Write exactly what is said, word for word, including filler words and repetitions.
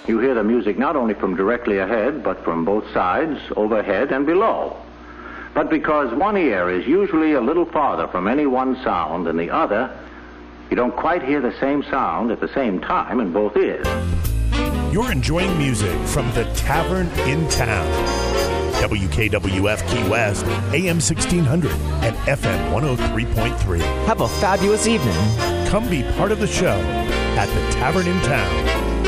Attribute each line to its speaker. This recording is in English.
Speaker 1: You hear the music not only from directly ahead, but from both sides, overhead, and below. But because one ear is usually a little farther from any one sound than the other, you don't quite hear the same sound at the same time in both ears.
Speaker 2: You're enjoying music from the Tavern in Town. W K W F Key West, A M sixteen hundred and F M one oh three point three.
Speaker 3: Have a fabulous evening.
Speaker 2: Come be part of the show at the Tavern in Town.